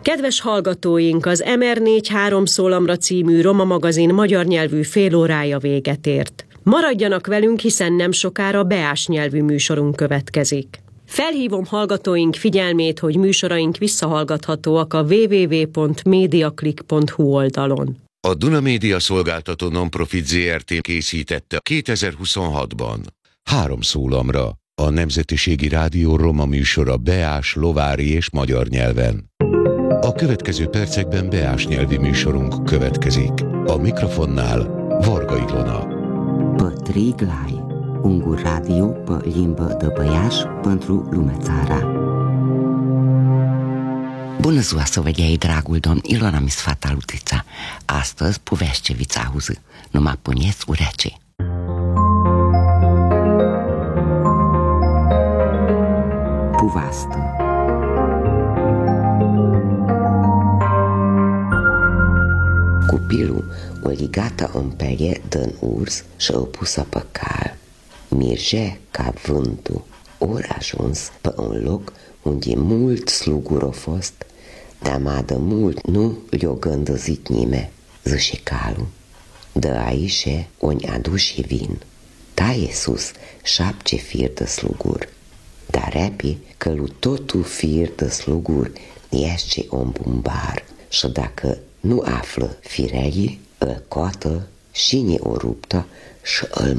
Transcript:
Kedves hallgatóink, az MR4 3 szólamra című Roma magazin magyar nyelvű félórája véget ért. Maradjanak velünk, hiszen nem sokára beás nyelvű műsorunk következik. Felhívom hallgatóink figyelmét, hogy műsoraink visszahallgathatóak a www.mediaclick.hu oldalon. A Duna Média Szolgáltató Nonprofit Zrt. Készítette 2026-ban. 3 szólamra. A Nemzetiségi Rádió roma műsora beás, lovári és magyar nyelven. A következő percekben beás nyelvi műsorunk következik. A mikrofonnál Varga Ilona. Pătriglai, un radio pe limbă de băiaș pentru lumea țara. Bună ziua, săvădiai, dragul domn, Ilona mi sfata lutița. Astăzi, povești auză, numai puneți urece. Povastă. Copilul o ligată în perie de-n urs și o pusă pe cal. Mirge ca vântul, ori ajuns pe un loc unde mult slugur a fost, dar mai de mult nu le-o gândăzit nime, zice calul. De aici o-ni aduși vin. Taie sus 7 fir de slugur, dar repi că lui totul fir de slugur ește un bumbar și dacă nu află firelii, îl coată și ne o ruptă și îl